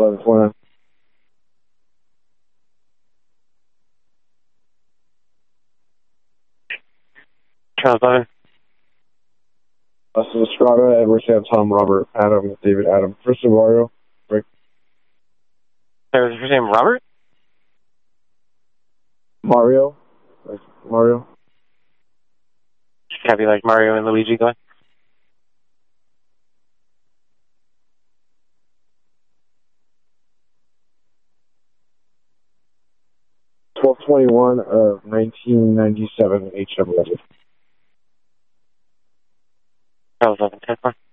11:29. Charles 11. So Estrada, Edward, Sam, Tom, Robert, Adam, David, Adam, Kristen, Mario, Rick. Sorry, was your name Robert? Mario. Like Mario. Copy, like Mario and Luigi going. (12/21 of 1997) HW. Charles 11, 10-4.